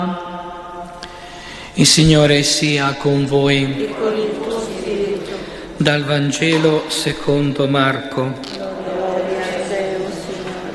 Il Signore sia con voi. E con il tuo spirito. Dal Vangelo secondo Marco. Gloria a te, o Signore.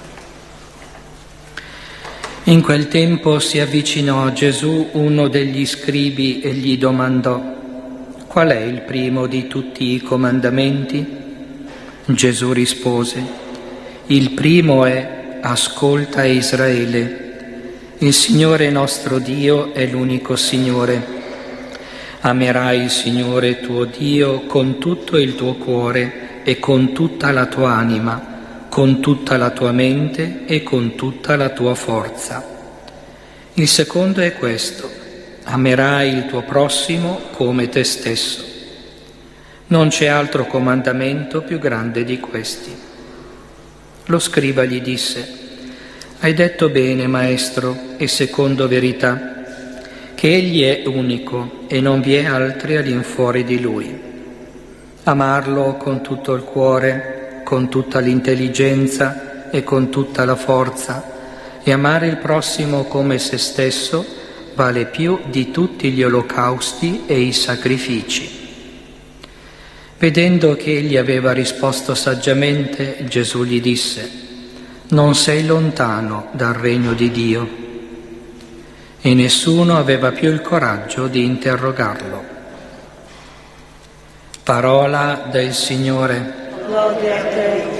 In quel tempo si avvicinò a Gesù uno degli scribi e gli domandò: «Qual è il primo di tutti i comandamenti?» Gesù rispose: «Il primo è: ascolta Israele. Il Signore nostro Dio è l'unico Signore. Amerai il Signore tuo Dio con tutto il tuo cuore e con tutta la tua anima, con tutta la tua mente e con tutta la tua forza. Il secondo è questo: amerai il tuo prossimo come te stesso. Non c'è altro comandamento più grande di questi». Lo scriba gli disse: «Hai detto bene, Maestro, e secondo verità, che Egli è unico e non vi è altri all'infuori di Lui. Amarlo con tutto il cuore, con tutta l'intelligenza e con tutta la forza, e amare il prossimo come se stesso vale più di tutti gli olocausti e i sacrifici». Vedendo che egli aveva risposto saggiamente, Gesù gli disse: «Non sei lontano dal regno di Dio». E nessuno aveva più il coraggio di interrogarlo. Parola del Signore. Gloria a te,